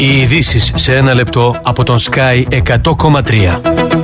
Οι ειδήσεις σε ένα λεπτό από τον Sky 100,3.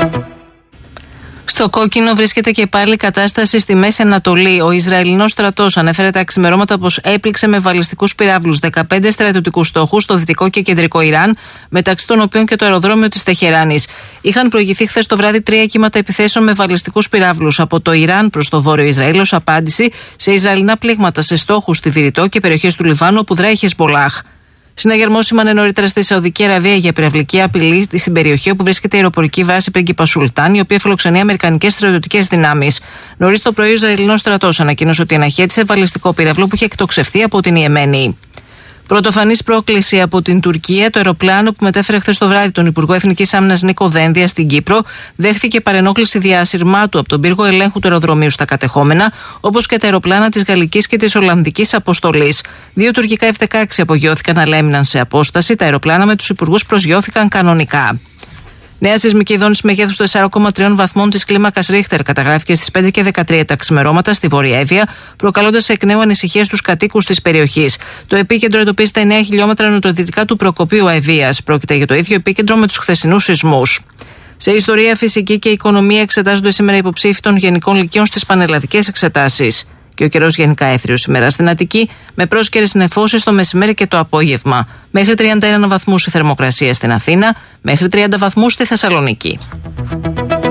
Στο κόκκινο βρίσκεται και πάλι κατάσταση στη Μέση Ανατολή. Ο Ισραηλινός στρατός ανέφερε τα ξημερώματα πως έπληξε με βαλιστικούς πυράβλους 15 στρατιωτικούς στόχους στο δυτικό και κεντρικό Ιράν, μεταξύ των οποίων και το αεροδρόμιο της Τεχεράνης. Είχαν προηγηθεί χθες το βράδυ 3 κύματα επιθέσεων με βαλιστικούς πυράβλους από το Ιράν προς το βόρειο Ισραήλ ως απάντηση σε Ισραηλινά πλήγματα σε στόχους στη Βηρητό και περιοχές του Λιβάνου όπου δράει η Χεσμπολάχ. Συναγερμός σήμανε νωρίτερα στη Σαουδική Αραβία για πυραυλική απειλή στην περιοχή όπου βρίσκεται η αεροπορική βάση Πρίγκιπα Σουλτάν, η οποία φιλοξενεί αμερικανικές στρατιωτικές δυνάμεις. Νωρίς το πρωί, ο Ισραηλινός στρατός ανακοίνωσε ότι αναχέτησε βαλιστικό πύραυλο που είχε εκτοξευθεί από την Ιεμένη. Πρωτοφανής πρόκληση από την Τουρκία, το αεροπλάνο που μετέφερε χθες το βράδυ τον Υπουργό Εθνικής Άμυνας Νίκο Δένδια στην Κύπρο δέχθηκε παρενόχληση διασυρμάτου από τον πύργο ελέγχου του αεροδρομίου στα κατεχόμενα, όπως και τα αεροπλάνα της Γαλλικής και της Ολλανδικής αποστολής. 2 τουρκικά F-16 απογειώθηκαν, αλλά έμειναν σε απόσταση. Τα αεροπλάνα με τους υπουργούς προσγειώθηκαν κανονικά. Νέα σεισμική δόνηση μεγέθους 4,3 βαθμών της κλίμακας Ρίχτερ καταγράφηκε στις 5 και 13 τα ξημερώματα στη Βόρεια Εύβοια, προκαλώντας εκ νέου ανησυχίες στους κατοίκους της περιοχής. Το επίκεντρο εντοπίζεται 9 χιλιόμετρα νοτιοδυτικά του Προκοπίου Αηδίας. Πρόκειται για το ίδιο επίκεντρο με τους χθεσινούς σεισμούς. Σε ιστορία, φυσική και οικονομία εξετάζονται σήμερα υποψήφοι των γενικών λυκείων στις πανελλαδικές εξετάσεις. Και ο καιρός γενικά έθριος σήμερα στην Αττική, με πρόσκαιρες νεφώσεις το μεσημέρι και το απόγευμα. Μέχρι 31 βαθμούς η θερμοκρασία στην Αθήνα, μέχρι 30 βαθμούς στη Θεσσαλονίκη.